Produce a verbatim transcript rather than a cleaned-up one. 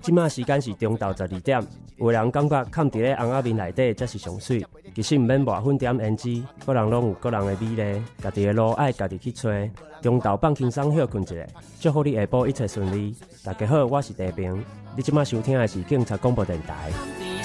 即马时间是中昼十二点，有人感觉藏伫咧红仔面内底才是上水。其实毋免抹粉点胭脂，个人拢有个人的美丽。家己的路爱家己去找，中昼放轻松休困一下，祝福你下晡一切顺利。大家好，我是地平，你即马收听的是警察广播电台。